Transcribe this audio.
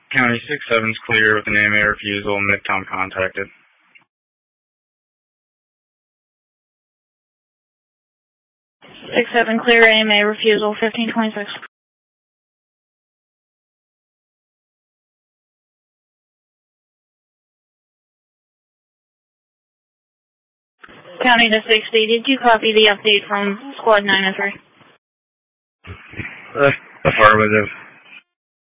County 6-7's clear with an AMA refusal. MidCom contacted. 6-7 clear, AMA refusal, 1526. County to 60, did you copy the update from Squad 903? Affirmative.